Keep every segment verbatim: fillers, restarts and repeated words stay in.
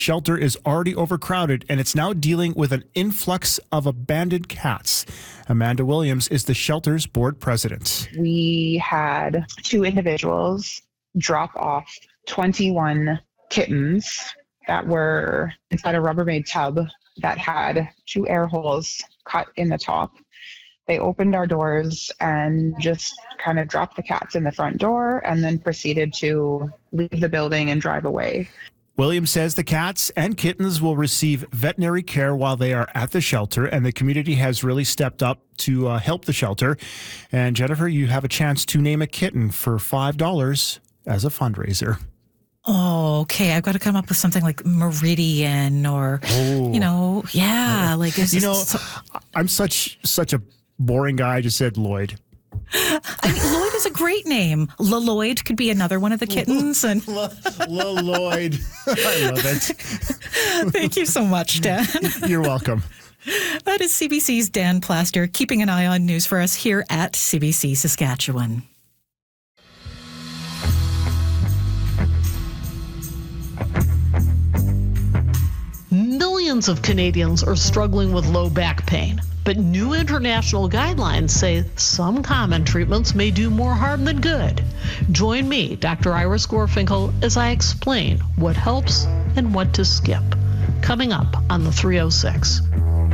shelter is already overcrowded and it's now dealing with an influx of abandoned cats. Amanda Williams is the shelter's board president. We had two individuals drop off twenty-one kittens that were inside a Rubbermaid tub that had two air holes cut in the top. They opened our doors and just kind of dropped the cats in the front door and then proceeded to leave the building and drive away. Williams says the cats and kittens will receive veterinary care while they are at the shelter, and the community has really stepped up to uh, help the shelter. And Jennifer, you have a chance to name a kitten for five dollars as a fundraiser. Oh, okay. I've got to come up with something like Meridian or, oh. you know, yeah. like You know, so- I'm such such a boring guy. I just said Lloyd. I mean, Lloyd is a great name. Lloyd could be another one of the kittens. And Lloyd. I love it. Thank you so much, Dan. You're welcome. That is C B C's Dan Plaster, keeping an eye on news for us here at C B C Saskatchewan. Millions of Canadians are struggling with low back pain. But new international guidelines say some common treatments may do more harm than good. Join me, Doctor Iris Gorfinkel, as I explain what helps and what to skip. Coming up on the three oh six.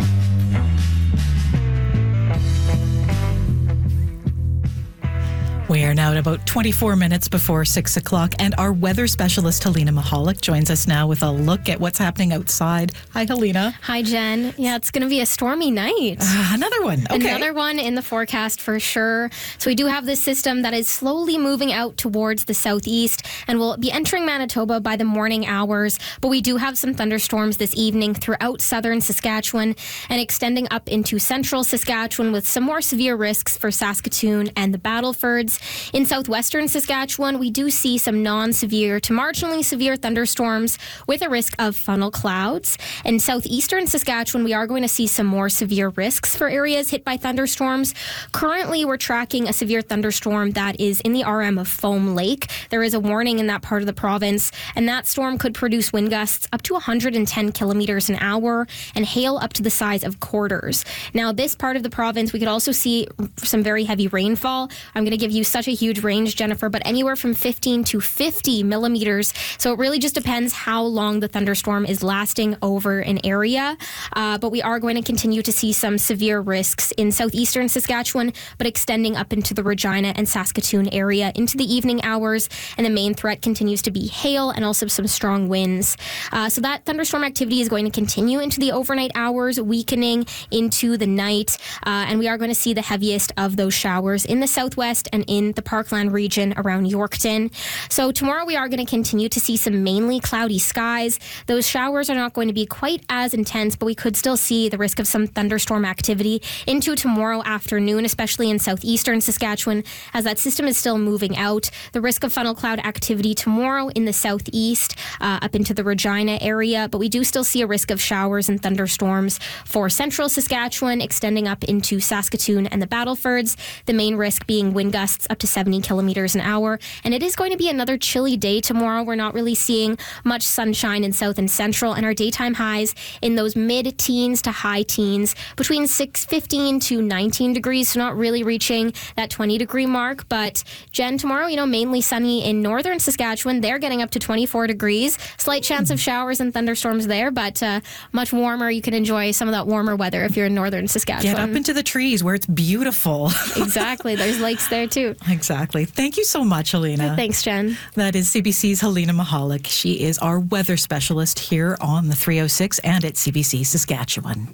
We are now at about twenty-four minutes before six o'clock, and our weather specialist, Helena Mahalik, joins us now with a look at what's happening outside. Hi, Helena. Hi, Jen. Yeah, it's going to be a stormy night. Uh, another one. Okay. Another one in the forecast for sure. So we do have this system that is slowly moving out towards the southeast and will be entering Manitoba by the morning hours. But we do have some thunderstorms this evening throughout southern Saskatchewan and extending up into central Saskatchewan with some more severe risks for Saskatoon and the Battlefords. In southwestern Saskatchewan, we do see some non-severe to marginally severe thunderstorms with a risk of funnel clouds. In southeastern Saskatchewan, we are going to see some more severe risks for areas hit by thunderstorms. Currently, we're tracking a severe thunderstorm that is in the R M of Foam Lake. There is a warning in that part of the province, and that storm could produce wind gusts up to one hundred ten kilometers an hour and hail up to the size of quarters. Now, this part of the province, we could also see some very heavy rainfall. I'm going to give you such a huge range, Jennifer, but anywhere from fifteen to fifty millimeters. So it really just depends how long the thunderstorm is lasting over an area. Uh, but we are going to continue to see some severe risks in southeastern Saskatchewan, but extending up into the Regina and Saskatoon area into the evening hours. And the main threat continues to be hail and also some strong winds. Uh, so that thunderstorm activity is going to continue into the overnight hours, weakening into the night. Uh, and we are going to see the heaviest of those showers in the southwest and in the Parkland region around Yorkton. So tomorrow we are going to continue to see some mainly cloudy skies. Those showers are not going to be quite as intense, but we could still see the risk of some thunderstorm activity into tomorrow afternoon, especially in southeastern Saskatchewan, as that system is still moving out. The risk of funnel cloud activity tomorrow in the southeast, uh, up into the Regina area, but we do still see a risk of showers and thunderstorms for central Saskatchewan, extending up into Saskatoon and the Battlefords. The main risk being wind gusts up to seventy kilometers an hour. And it is going to be another chilly day tomorrow. We're not really seeing much sunshine in south and central, and our daytime highs in those mid-teens to high teens, between six, fifteen to nineteen degrees, so not really reaching that twenty degree mark. But Jen, tomorrow, you know, mainly sunny in northern Saskatchewan. They're getting up to twenty-four degrees. Slight chance of showers and thunderstorms there, but uh, much warmer. You can enjoy some of that warmer weather if you're in northern Saskatchewan. Get up into the trees where it's beautiful. Exactly. There's lakes there too. Exactly. Thank you so much, Helena. Thanks, Jen. That is C B C's Helena Mahalik. She is our weather specialist here on the three oh six and at C B C Saskatchewan.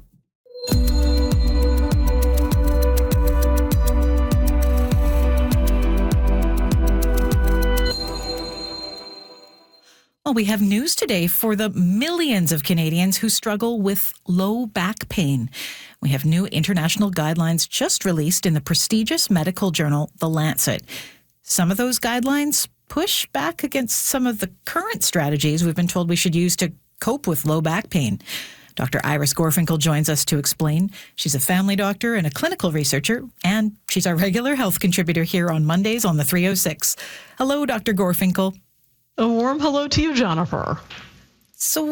Well, we have news today for the millions of Canadians who struggle with low back pain. We have new international guidelines just released in the prestigious medical journal, The Lancet. Some of those guidelines push back against some of the current strategies we've been told we should use to cope with low back pain. Doctor Iris Gorfinkel joins us to explain. She's a family doctor and a clinical researcher, and she's our regular health contributor here on Mondays on the three oh six. Hello, Doctor Gorfinkel. A warm hello to you, Jennifer. So